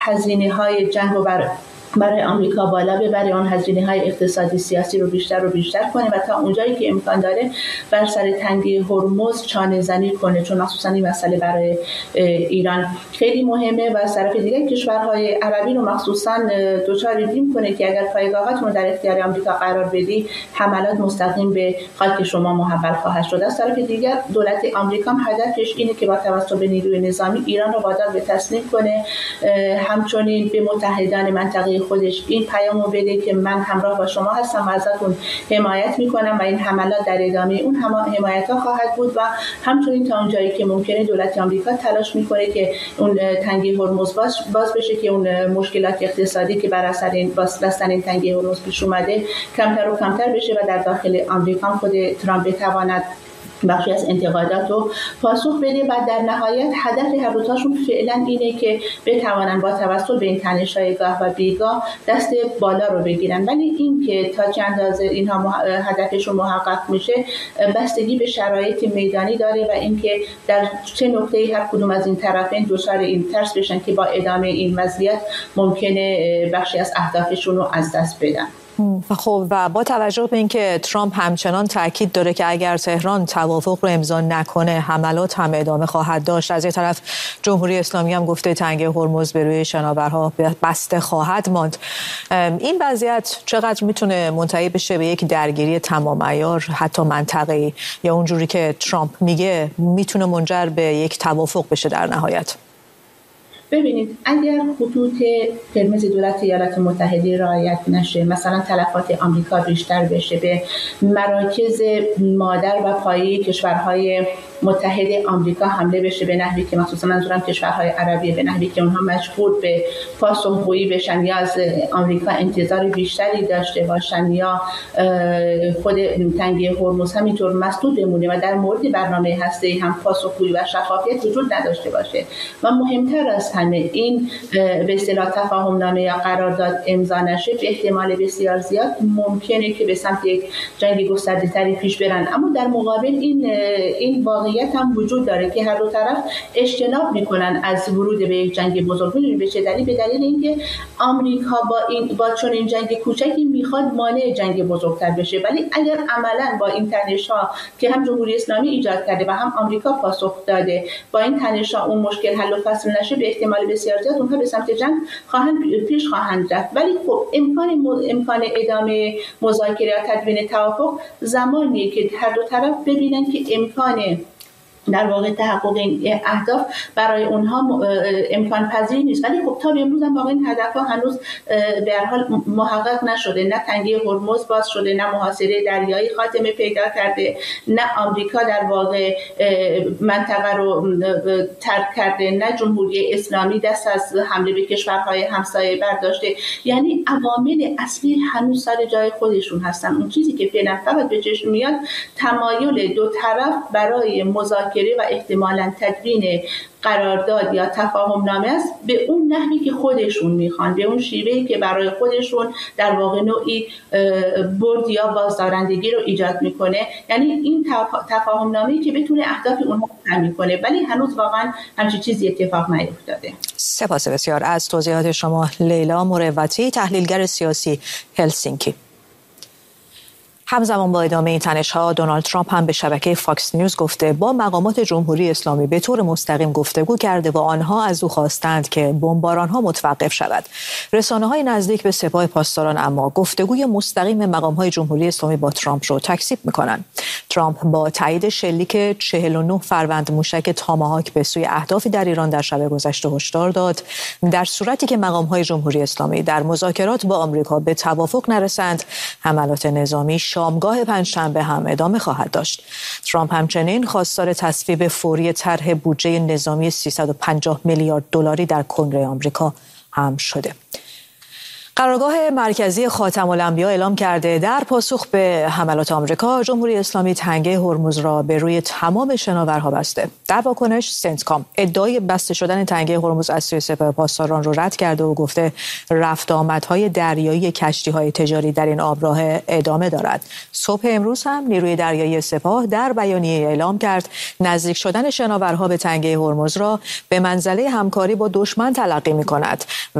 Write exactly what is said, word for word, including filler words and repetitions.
هزینه‌های جنگ رو بر برای آمریکا بالا ببره، اون هزینه‌های اقتصادی سیاسی رو بیشتر و بیشتر کنه و تا اونجایی که امکان داره بر سر تنگه هرمز چانه زنی کنه، چون مخصوصا این مسئله برای ایران خیلی مهمه و از طرف دیگه کشورهای عربی رو مخصوصا دچار بیم کنه که اگر پایگاهاتون رو در اختیار آمریکا قرار بدی حملات مستقیم به خاک شما محول خواهد شد. از طرف دیگر دولت آمریکا هم هدفش اینه که با توسط به نیروی نظامی ایران رو وادار به تسلیم کنه، همچنین به متحدان منطقه خودش این پیامو بده که من همراه با شما هستم و ازتون حمایت میکنم و این حملات در ادامه اون حمایت‌ها خواهد بود و همچنین تا اونجایی که ممکنه دولت آمریکا تلاش میکنه که اون تنگه هرمز باز, باز بشه که اون مشکلات اقتصادی که بر اثر این بستن این تنگه هرمز پیش اومده کمتر و کمتر بشه و در داخل آمریکا خود ترامپ بتواند بخشی از انتقادات رو پاسخ بده و در نهایت هدف هر دوتاشون فعلا اینه که بتوانن با توسط به این تنش‌های گاه و بیگاه دست بالا رو بگیرن، ولی این که تا چند اندازه اینها هدفشون محقق میشه بستگی به شرایط میدانی داره و اینکه در چه نقطه‌ای هر کدوم از این طرفین دچار این ترس بشن که با ادامه این وضعیت ممکنه بخشی از اهدافشون رو از دست بدن. خب و با توجه به اینکه ترامپ همچنان تاکید داره که اگر تهران توافق رو امضا نکنه حملات هم ادامه خواهد داشت، از یک طرف جمهوری اسلامی هم گفته تنگه هرمز به روی شناورها بسته خواهد ماند، این وضعیت چقدر میتونه منتهی بشه به یک درگیری تمام عیار حتی منطقه‌ای، یا اونجوری که ترامپ میگه میتونه منجر به یک توافق بشه در نهایت؟ ببینید اگر خطوط قرمز دولت ایالات متحده رعایت نشه، مثلا تلفات آمریکا بیشتر بشه، به مراکز مادر و پایه کشورهای متحد آمریکا حمله بشه به نحوی که مخصوصا منظورم کشورهای عربی به نحوی که اونها مجبور به پاسخگویی بشن یا از آمریکا انتظار بیشتری داشته باشن یا خود تنگه هرمز همینطور مسدود بمونه و در مورد برنامه هسته‌ای هم پاسخگویی و شفافیت وجود نداشته باشه و مهمتر از همه این به اصطلاح تفاهم نامه یا قرارداد امضا نشه، به احتمال بسیار زیاد ممکنه که به سمت یک جنگ گسترده‌تری پیش برن. اما در مقابل این این واقعیت هم وجود داره که هر دو طرف اجتناب میکنن از ورود به یک جنگ بزرگ. به چه دلیل؟ به دلیل اینکه آمریکا با این با چون این جنگ کوچکی میخواد مانع جنگ بزرگتر بشه، ولی اگر عملاً با این تنش‌ها که هم جمهوری اسلامی ایجاد کرده و هم آمریکا پاسخ داده با این تنش‌ها اون مشکل حل و فصل نشه، به احتمال بسیار زیاد اونها به سمت جنگ خواهند پیش خواهند رفت. ولی خب امکان امکان ادامه مذاکره یا تدوین توافق زمانیه که هر دو طرف ببینن که امکان در واقع تحقق این اهداف برای اونها امکان پذیر نیست. ولی خب تا به امروز هم واقعا این هدفها هنوز به هر حال محقق نشده، نه تنگه هرمز باز شده، نه محاصره دریایی خاتمه پیدا کرده، نه آمریکا در واقع منطقه رو ترک کرده، نه جمهوری اسلامی دست از حمله به کشورهای همسایه برداشته. یعنی عوامل اصلی هنوز سر جای خودشون هستن. اون چیزی که فعلا فقط به چشم میاد تمایل دو طرف برای مذاکره و احتمالاً تدوین قرارداد یا تفاهم نامه است به اون نحوی که خودشون میخوان، به اون شیوهی که برای خودشون در واقع نوعی برد یا بازدارندگی رو ایجاد میکنه. یعنی این تفاهم نامه‌ای که بتونه اهداف اونها رو تامین کنه، ولی هنوز واقعا همچین چیزی اتفاق نیفتاده. سپاس بسیار از توضیحات شما لیلا مروتی، تحلیلگر سیاسی هلسینکی. همزمان با ادامه این تنش‌ها، دونالد ترامپ هم به شبکه فاکس نیوز گفته با مقامات جمهوری اسلامی به طور مستقیم گفتگو کرده و آنها از او خواستند که بمباران‌ها متوقف شود. رسانه‌های نزدیک به سپاه پاسداران اما گفتگوی مستقیم مقام‌های جمهوری اسلامی با ترامپ رو تکذیب می‌کنند. ترامپ با تایید شلیک چهل و نه فروند موشک تاماهاک به سوی اهدافی در ایران در شب گذشته هشدار داد در صورتی که مقام‌های جمهوری اسلامی در مذاکرات با آمریکا به توافق نرسند، حملات نظامی شامگاه پنجشنبه هم ادامه خواهد داشت. ترامپ همچنین خواستار تصویب فوری طرح بودجه نظامی سیصد و پنجاه میلیارد دلاری در کنگره آمریکا هم شده. قرارگاه مرکزی خاتم الانبیا اعلام کرده در پاسخ به حملات آمریکا، جمهوری اسلامی تنگه هرمز را به روی تمام شناورها بسته. در واکنش سنتکام ادعای بسته شدن تنگه هرمز از سوی سپاه پاسداران را رد کرده و گفته رفت آمدهای دریایی کشتی‌های تجاری در این آبراه ادامه دارد. صبح امروز هم نیروی دریایی سپاه در بیانیه اعلام کرد نزدیک شدن شناورها به تنگه هرمز را به منزله همکاری با دشمن تلقی می‌کند.